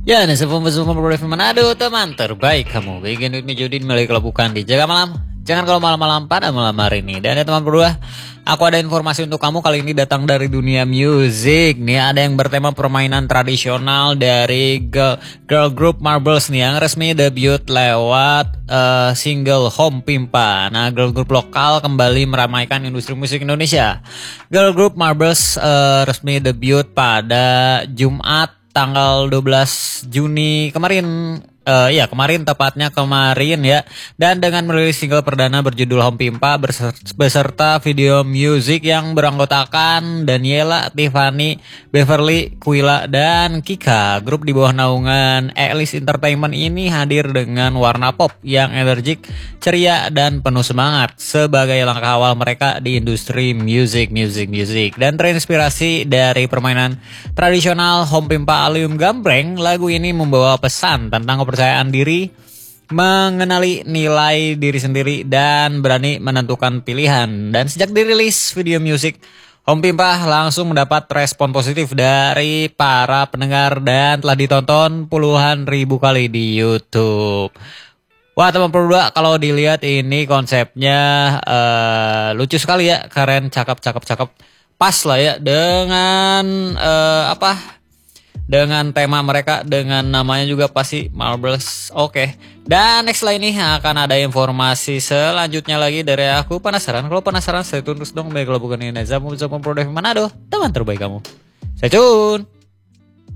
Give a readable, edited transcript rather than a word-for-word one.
Ya, nih sebelum Manado, teman terbaik kamu. Begin with me Judin mulai kelabukan di Jaga Malam. Jangan kalau malam-malam pada malam hari ini. Dan ya teman berdua, aku ada informasi untuk kamu kali ini datang dari dunia musik. Nih ada yang bertema permainan tradisional dari girl group Marbles nih yang resmi debut lewat single Home Pimpa. Nah, girl group lokal kembali meramaikan industri musik Indonesia. Girl group Marbles resmi debut pada Jumat tanggal 12 Juni kemarin. Kemarin tepatnya kemarin ya. Dan dengan merilis single perdana berjudul Home Pimpa beserta video musik yang beranggotakan Daniela, Tiffany, Beverly, Quilla, dan Kika. Grup di bawah naungan Elis Entertainment ini hadir dengan warna pop yang energik, ceria, dan penuh semangat sebagai langkah awal mereka di industri musik. Dan terinspirasi dari permainan tradisional Home Pimpa Alium Gambreng, lagu ini membawa pesan tentang kepercayaan diri, mengenali nilai diri sendiri, dan berani menentukan pilihan. Dan sejak dirilis video musik Home Pimpa langsung mendapat respon positif dari para pendengar dan telah ditonton puluhan ribu kali di YouTube. Wah teman berdua, kalau dilihat ini konsepnya lucu sekali ya, keren, cakep, pas lah ya dengan dengan tema mereka, dengan namanya juga pasti Marbles. Oke. Dan next lah ini akan ada informasi selanjutnya lagi dari aku. Penasaran? Kalau penasaran, stay tune terus dong. Baik, kalau bukan ini Zamu Production Manado, teman terbaik kamu. Stay tune.